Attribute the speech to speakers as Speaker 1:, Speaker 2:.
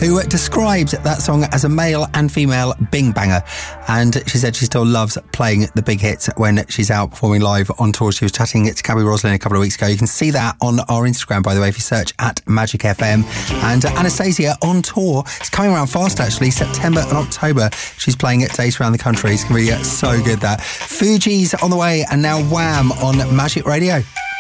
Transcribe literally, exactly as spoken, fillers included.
Speaker 1: who described that song as a male and female bing banger. And she said she still loves playing the big hits when she's out performing live on tour. She was chatting to Cabby Roslin a couple of weeks ago. You can see that on our Instagram, by the way, if you search at Magic F M. And Anastasia on tour. It's coming around fast, actually. September and October. She's playing at dates around the country. It's going to be so good, that. Fugees on the way, and now Wham on Magic Radio.